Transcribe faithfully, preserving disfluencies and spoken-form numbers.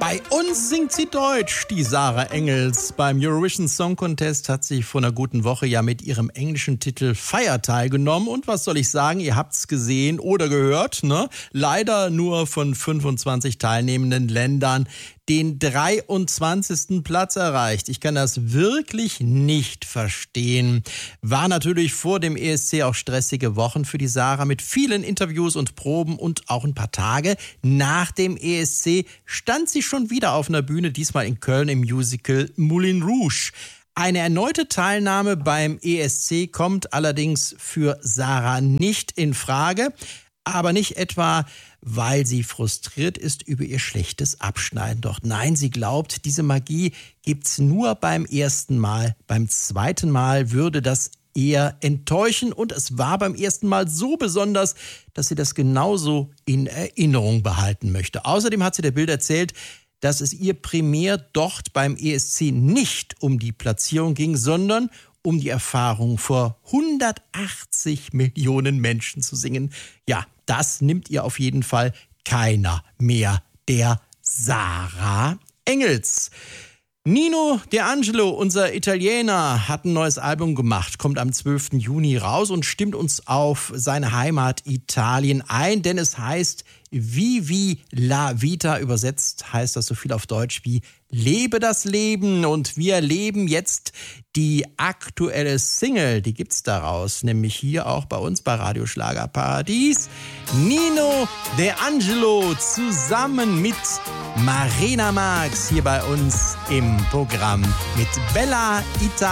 Bei uns singt sie Deutsch, die Sarah Engels. Beim Eurovision Song Contest hat sie vor einer guten Woche ja mit ihrem englischen Titel Fire teilgenommen. Und was soll ich sagen, ihr habt's gesehen oder gehört, ne? Leider nur von fünfundzwanzig teilnehmenden Ländern den dreiundzwanzigsten Platz erreicht. Ich kann das wirklich nicht verstehen. War natürlich vor dem E S C auch stressige Wochen für die Sarah mit vielen Interviews und Proben und auch ein paar Tage nach dem E S C stand sie schon wieder auf einer Bühne, diesmal in Köln im Musical Moulin Rouge. Eine erneute Teilnahme beim E S C kommt allerdings für Sarah nicht in Frage. Aber nicht etwa, weil sie frustriert ist über ihr schlechtes Abschneiden. Doch nein, sie glaubt, diese Magie gibt's nur beim ersten Mal. Beim zweiten Mal würde das eher enttäuschen. Und es war beim ersten Mal so besonders, dass sie das genauso in Erinnerung behalten möchte. Außerdem hat sie der Bild erzählt, dass es ihr primär dort beim E S C nicht um die Platzierung ging, sondern um die Erfahrung, vor hundertachtzig Millionen Menschen zu singen. Ja, das nimmt ihr auf jeden Fall keiner mehr, der Sarah Engels. Nino D'Angelo, unser Italiener, hat ein neues Album gemacht, kommt am zwölften Juni raus und stimmt uns auf seine Heimat Italien ein, denn es heißt Vivi la Vita, übersetzt heißt das so viel auf Deutsch wie Lebe das Leben. Und wir leben jetzt die aktuelle Single, die gibt's daraus, nämlich hier auch bei uns bei Radio Schlagerparadies. Nino D'Angelo zusammen mit Marina Marx hier bei uns im Programm mit Bella Ita.